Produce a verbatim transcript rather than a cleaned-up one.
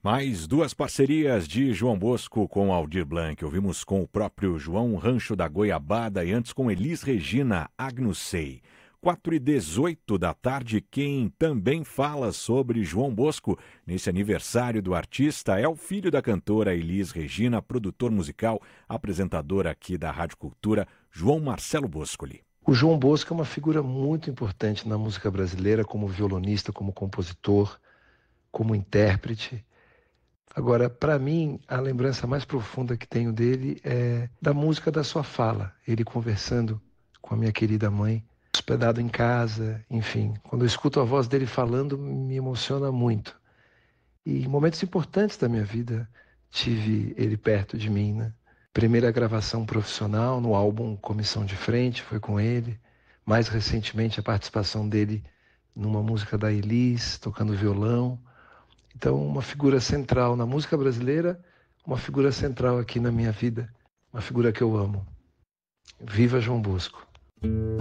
Mais duas parcerias de João Bosco com Aldir Blanc. Ouvimos com o próprio João Rancho da Goiabada e antes com Elis Regina, Agnus Sei. quatro e dezoito da tarde, quem também fala sobre João Bosco nesse aniversário do artista é o filho da cantora Elis Regina, produtor musical, apresentador aqui da Rádio Cultura, João Marcelo Boscoli. O João Bosco é uma figura muito importante na música brasileira, como violonista, como compositor, como intérprete. Agora, para mim, a lembrança mais profunda que tenho dele é da música da sua fala. Ele conversando com a minha querida mãe, hospedado em casa, enfim. Quando eu escuto a voz dele falando, me emociona muito. E em momentos importantes da minha vida, tive ele perto de mim, né? Primeira gravação profissional no álbum Comissão de Frente foi com ele. Mais recentemente, a participação dele numa música da Elis, tocando violão. Então, uma figura central na música brasileira, uma figura central aqui na minha vida, uma figura que eu amo. Viva João Bosco!